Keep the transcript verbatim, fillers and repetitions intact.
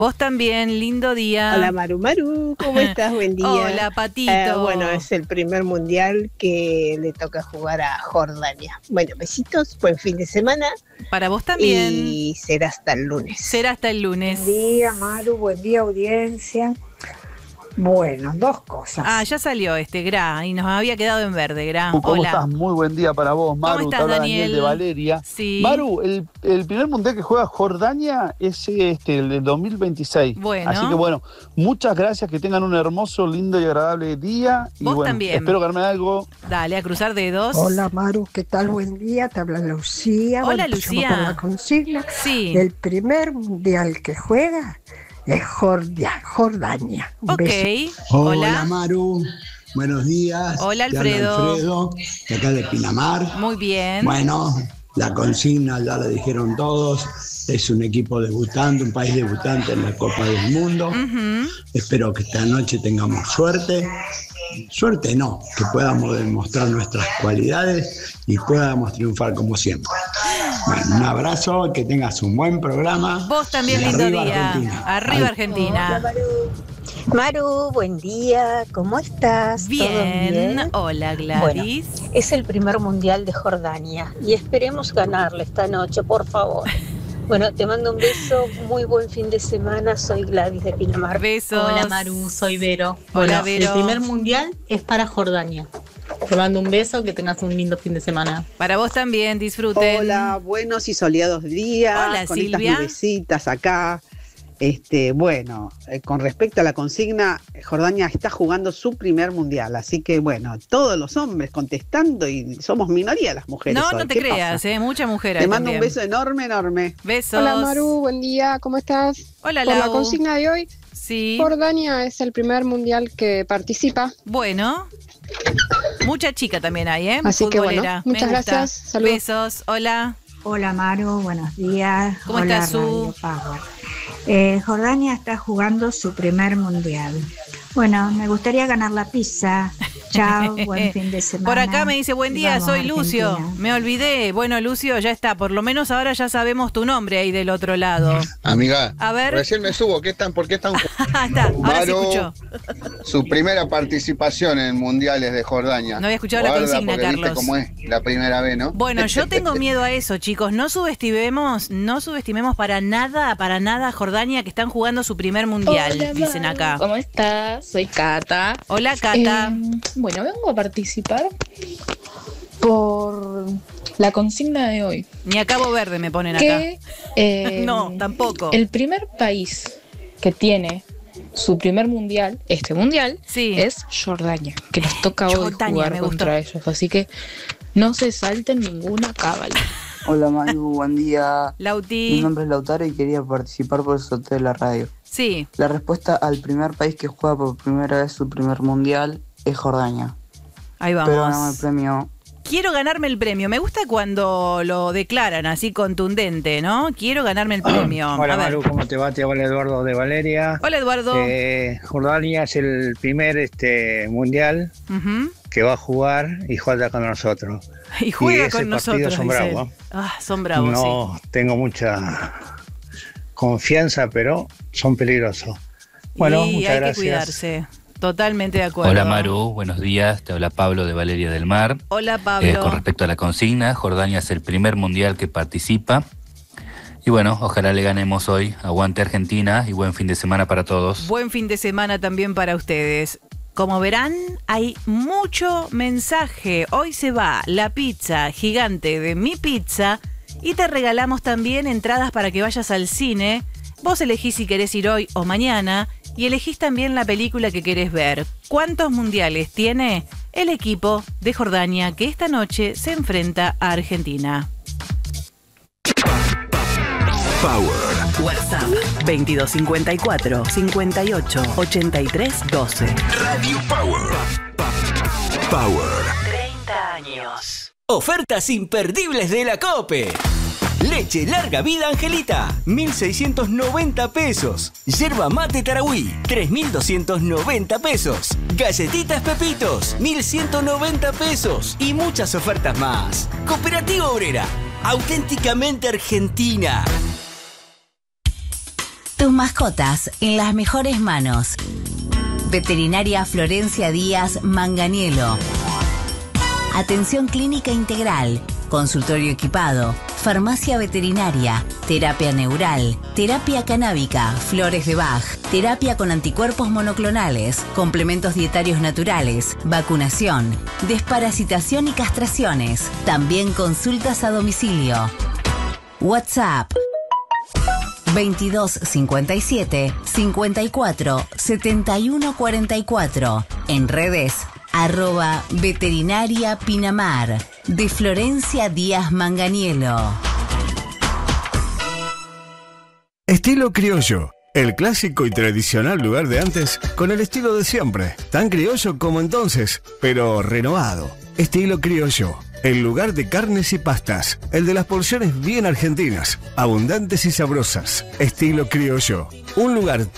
Vos también, lindo día. Hola Maru Maru, ¿cómo estás? Buen día. Hola Patito. Eh, bueno, es el primer mundial que le toca jugar a Jordania. Bueno, besitos, buen fin de semana. Para vos también. Y será hasta el lunes. Será hasta el lunes. Buen día Maru, buen día audiencia. Bueno, dos cosas. Ah, ya salió este, Gra, y nos había quedado en verde, Gra. ¿Cómo Hola. estás? Muy buen día para vos, Maru. ¿Cómo estás, Te habla Daniel? Daniel de Valeria. Sí. Maru, el, el primer mundial que juega Jordania es este, el de dos mil veintiséis. Bueno. Así que bueno, muchas gracias, que tengan un hermoso, lindo y agradable día. Y Vos bueno, también. espero ganarme algo. Dale, a cruzar dedos. Hola Maru, ¿qué tal? Buen día, te habla Lucía. Hola, Bueno, pues Lucía. llamo por la consigna. Sí. El primer mundial que juega es Jordia, Jordania. Un Ok. beso. Hola, Hola. Maru, buenos días. Hola, Te habla Alfredo. Alfredo, de acá de Pinamar. Muy bien. Bueno, la consigna ya la dijeron todos, es un equipo debutante, un país debutante en la Copa del Mundo. Ujú. Espero que esta noche tengamos suerte. Suerte no, que podamos demostrar nuestras cualidades y podamos triunfar como siempre. Bueno, un abrazo, que tengas un buen programa. Vos también, Y lindo arriba día. Argentina. Arriba Argentina. Maru, buen día, ¿cómo estás? ¿Todo Bien. bien? Hola, Gladys. Es el primer mundial de Jordania y esperemos ganarle esta noche, por favor. Bueno, te mando un beso, muy buen fin de semana, soy Gladys de Pinamar. Besos. Hola Maru, soy Vero. Hola, Bueno, Vero. El primer mundial es para Jordania. Te mando un beso, que tengas un lindo fin de semana. Para vos también, disfruten. Hola, buenos y soleados días. Hola, con Silvia. estas nubecitas acá. Este, bueno, eh, con respecto a la consigna, Jordania está jugando su primer mundial, así que bueno, todos los hombres contestando y somos minoría las mujeres. No, hoy. no te ¿Qué creas, pasa? eh, mucha mujer. Te ahí mando un también. beso enorme, enorme. Besos. Hola Maru, buen día, ¿cómo estás? Hola, Por la Lau. consigna de hoy, Sí. Jordania es el primer mundial que participa. Bueno. Mucha chica también hay, ¿eh? Así que bueno, Futbolera. Me muchas gusta. gracias, saludos. Besos, hola. Hola Maru, buenos días. ¿Cómo Hola, estás, Su? Radio Power. Eh, Jordania está jugando su primer mundial. Bueno, me gustaría ganar la pizza. Chao, buen fin de semana. Por acá me dice, buen día, Vamos, soy Lucio. Argentina. Me olvidé. Bueno, Lucio, ya está. Por lo menos ahora ya sabemos tu nombre ahí del otro lado. Amiga, A ver. recién me subo. ¿Qué están? ¿Por qué están? Ah, está, ahora sí Maru, escuchó. su primera participación en mundiales de Jordania. No había escuchado la Guarda, consigna, porque viste Carlos. cómo es la primera vez, ¿no? Bueno, yo tengo miedo a eso, chicos. No subestimemos, no subestimemos para nada, para nada a Jordania, que están jugando su primer mundial, Hola, dicen Maru, acá. ¿Cómo estás? Soy Cata. Hola, Cata. Eh, bueno, vengo a participar por la consigna de hoy. Ni a Cabo Verde me ponen acá. Que eh, No, tampoco. el primer país que tiene su primer mundial, este mundial, Sí. es Jordania, que nos toca hoy Jordania, jugar me contra ellos. Así que no se salten ninguna cábala. Hola Manu, buen día. Lauti. Mi nombre es Lautaro y quería participar por el sorteo de la radio. Sí. La respuesta al primer país que juega por primera vez su primer mundial es Jordania. Ahí vamos. Pero ganamos el premio. Quiero ganarme el premio. Me gusta cuando lo declaran así contundente, ¿no? Quiero ganarme el premio. Hola A ver. Maru, ¿cómo te va? Te habla Eduardo de Valeria. Hola, Eduardo. Eh, Jordania es el primer este, mundial Ujú. que va a jugar y juega con nosotros. Y juega y ese con partido nosotros. son dice bravos. él. Ah, son bravos, No tengo mucha confianza, pero son peligrosos. sí. Bueno, y muchas hay gracias. que cuidarse. Totalmente de acuerdo. Hola Maru, buenos días, te habla Pablo de Valeria del Mar. Hola, Pablo. Eh, con respecto a la consigna, Jordania es el primer mundial que participa. Y bueno, ojalá le ganemos hoy. Aguante Argentina y buen fin de semana para todos. Buen fin de semana también para ustedes. Como verán, hay mucho mensaje. Hoy se va la pizza gigante de Mi Pizza y te regalamos también entradas para que vayas al cine. Vos elegís si querés ir hoy o mañana y elegís también la película que querés ver. ¿Cuántos mundiales tiene el equipo de Jordania que esta noche se enfrenta a Argentina? Power. WhatsApp veintidós cincuenta y cuatro, cincuenta y ocho, ochenta y tres, doce. Radio Power. Power. treinta años. Ofertas imperdibles de la COPE. Leche larga vida Angelita, mil seiscientos noventa pesos. Yerba mate Tarahui, tres mil doscientos noventa pesos. Galletitas Pepitos, mil ciento noventa pesos. Y muchas ofertas más. Cooperativa Obrera, auténticamente argentina. Tus mascotas en las mejores manos. Veterinaria Florencia Díaz Manganiello. Atención clínica integral, consultorio equipado, farmacia veterinaria, terapia neural, terapia canábica, flores de Bach, terapia con anticuerpos monoclonales, complementos dietarios naturales, vacunación, desparasitación y castraciones. También consultas a domicilio. WhatsApp veintidós cincuenta y siete, cincuenta y cuatro, setenta y uno cuarenta y cuatro. En redes, arroba veterinaria Pinamar, de Florencia Díaz Manganiello. Estilo criollo, el clásico y tradicional lugar de antes con el estilo de siempre, tan criollo como entonces, pero renovado. Estilo criollo, el lugar de carnes y pastas, el de las porciones bien argentinas, abundantes y sabrosas. Estilo criollo, un lugar